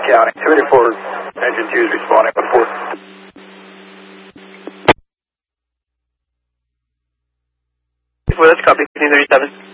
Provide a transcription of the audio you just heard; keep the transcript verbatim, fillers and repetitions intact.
County. two eighty-four, engine two is responding with four. Well, that's copy. fifteen thirty-seven.